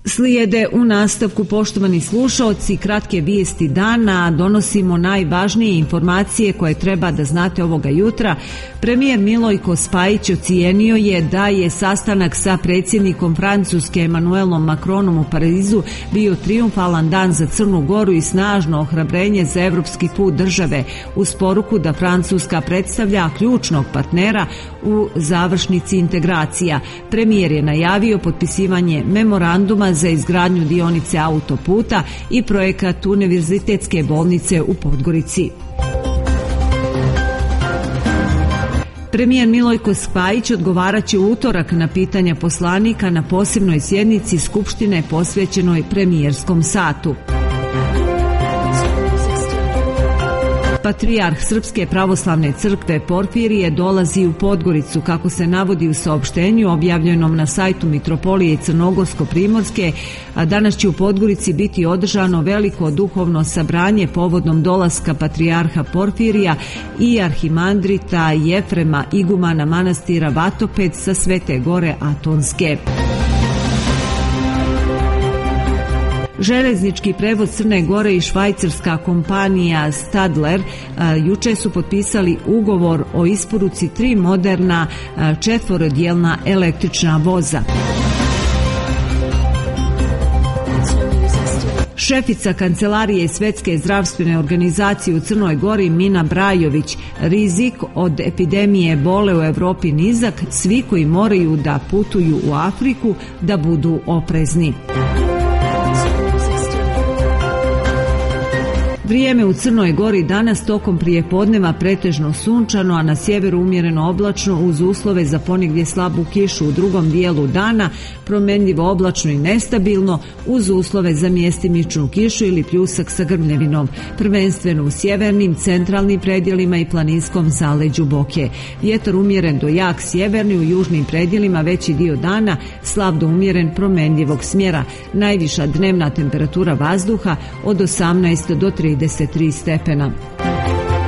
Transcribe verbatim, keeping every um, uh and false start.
Slijede u nastavku, poštovani slušaoci, kratke vijesti dana. Donosimo najvažnije informacije koje treba da znate ovoga jutra. Premijer Milojko Spajić ocijenio je da je sastanak sa predsjednikom Francuske Emmanuelom Macronom u Parizu bio trijumfalan dan za Crnu Goru i snažno ohrabrenje za evropski put države, uz poruku da Francuska predstavlja ključnog partnera u završnici integracija. Premijer je najavio potpisivanje memoranduma za izgradnju dionice autoputa i projekat Univerzitetske bolnice u Podgorici. Premijer Milojko Spajić odgovaraće u utorak na pitanja poslanika na posebnoj sjednici Skupštine posvećenoj premijerskom satu. Patrijarh Srpske pravoslavne crkve Porfirije dolazi u Podgoricu. Kako se navodi u saopštenju objavljenom na sajtu Mitropolije Crnogorsko-Primorske, a danas će u Podgorici biti održano veliko duhovno sabranje povodom dolaska patrijarha Porfirija i arhimandrita Jefrema igumana manastira Vatoped sa Svete Gore Atonske. Željeznički prevoz Crne Gore i švajcarska kompanija Stadler a, juče su potpisali ugovor o isporuci tri moderna a, četvorodjelna električna voza. Šefica Kancelarije Svetske zdravstvene organizacije u Crnoj Gori Mina Brajović: rizik od epidemije ebole u Evropi nizak, svi koji moraju da putuju u Afriku da budu oprezni. Vrijeme u Crnoj Gori danas tokom prijepodneva pretežno sunčano, a na sjeveru umjereno oblačno uz uslove za ponegdje slabu kišu. U drugom dijelu dana promjenjivo oblačno i nestabilno uz uslove za mjestimičnu kišu ili pljusak sa grmljevinom, prvenstveno u sjevernim, centralnim predjelima i planinskom zaleđu Boke. Vjetar umjeren do jak sjeverni, u južnim predjelima veći dio dana slab do umjeren promjenjivog smjera. Najviša dnevna temperatura vazduha od osamnaest do trideset tri stepena.